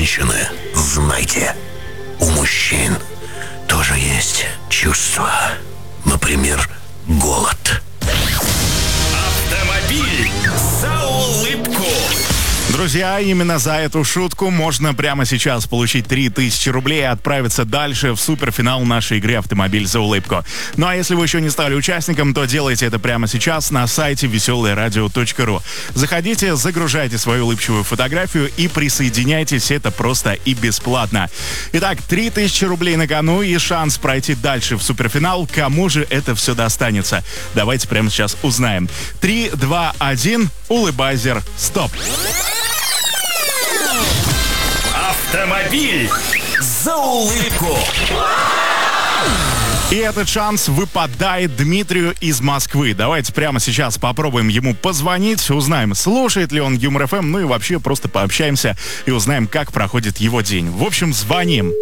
Женщины, знайте, у мужчин тоже есть чувства. Например, голод. Автомобиль за улыбку. Друзья, именно за эту шутку можно прямо сейчас получить 3000 рублей и отправиться дальше в суперфинал нашей игры «Автомобиль за улыбку». Ну а если вы еще не стали участником, то делайте это прямо сейчас на сайте веселоерадио.ру. Заходите, загружайте свою улыбчивую фотографию и присоединяйтесь, это просто и бесплатно. Итак, 3000 рублей на кону и шанс пройти дальше в суперфинал. Кому же это все достанется? Давайте прямо сейчас узнаем. 3, 2, 1, улыбайзер, стоп. Автомобиль за улыбку. И этот шанс выпадает Дмитрию из Москвы. Давайте прямо сейчас попробуем ему позвонить, узнаем, слушает ли он Юмор ФМ, ну и вообще просто пообщаемся и узнаем, как проходит его день. В общем, звоним.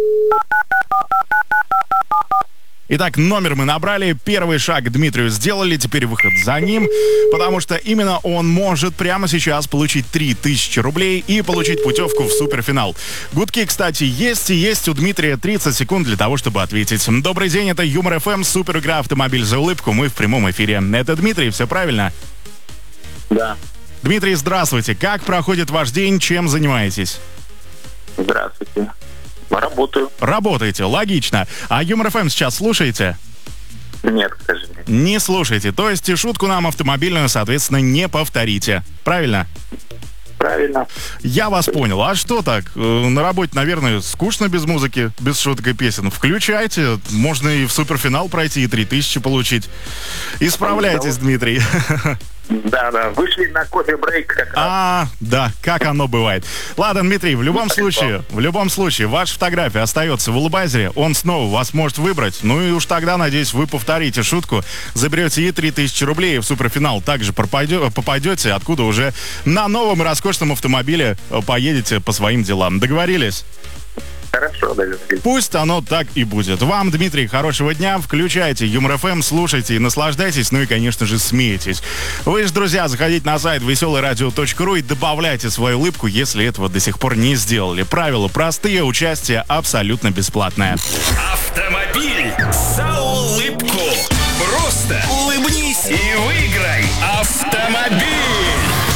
Итак, номер мы набрали, первый шаг Дмитрию сделали, теперь выход за ним, потому что именно он может прямо сейчас получить 3000 рублей и получить путевку в суперфинал. Гудки, кстати, есть и есть у Дмитрия 30 секунд для того, чтобы ответить. Добрый день, это Юмор ФМ, супер игра «Автомобиль за улыбку», мы в прямом эфире. Это Дмитрий, все правильно? Да. Дмитрий, здравствуйте, как проходит ваш день, чем занимаетесь? Здравствуйте. Работаю. Работаете, логично. А Юмор ФМ сейчас слушаете? Нет, к сожалению. Не слушайте. То есть шутку нам автомобильную, соответственно, не повторите. Правильно? Правильно. Я вас понял. А что так? На работе, наверное, скучно без музыки, без шуток и песен. Включайте. Можно и в суперфинал пройти, и 3000 получить. Исправляйтесь, Дмитрий. Да, вышли на кофе-брейк как раз. Да, как оно бывает. Ладно, Дмитрий, в любом случае, ваша фотография остается в улыбайзере, он снова вас может выбрать, ну и уж тогда, надеюсь, вы повторите шутку, заберете и 3000 рублей, и в суперфинал также попадете, откуда уже на новом и роскошном автомобиле поедете по своим делам. Договорились? Хорошо, договорились. Пусть оно так и будет. Вам, Дмитрий, хорошего дня. Включайте Юмор ФМ, слушайте и наслаждайтесь, ну и, конечно же, смейтесь. Вы же, друзья, заходите на сайт веселоерадио.ру и добавляйте свою улыбку, если этого до сих пор не сделали. Правила простые, участие абсолютно бесплатное. Автомобиль за улыбку. Просто улыбнись и выиграй автомобиль.